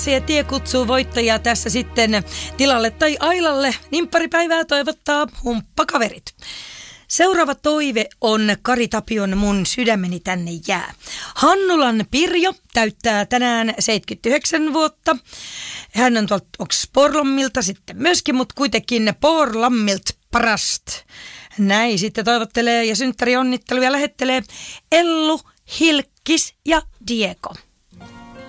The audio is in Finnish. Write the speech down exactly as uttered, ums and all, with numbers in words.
Se tie kutsuu voittajaa tässä sitten tilalle tai ailalle. Nimpparipäivää toivottaa humppakaverit. Seuraava toive on Kari Tapion Mun sydämeni tänne jää. Hannulan Pirjo täyttää tänään seitsemänkymmentäyhdeksän vuotta. Hän on tuolta Porlammilta sitten myöskin, mutta kuitenkin Porlammilt parast. Näin sitten toivottelee ja synttäri onnitteluja lähettelee Ellu, Hilkkis ja Diego.